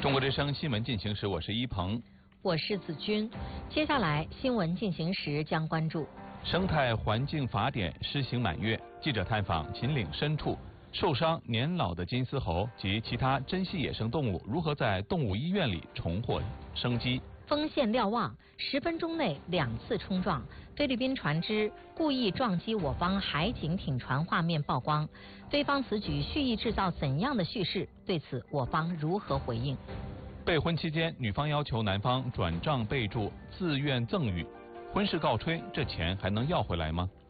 中国之声新闻进行时，我是一鹏， 我是子君。接下来新闻进行时将关注生态环境法典施行满月，记者探访秦岭深处，受伤年老的金丝猴及其他珍稀野生动物如何在动物医院里重获生机。 丰县瞭望10分钟内2次冲撞，菲律宾船只故意撞击我方海警艇船画面曝光，菲方此举蓄意制造怎样的叙事？对此我方如何回应？ 备婚期间，女方要求男方转账备注自愿赠与，婚事告吹，这钱还能要回来吗？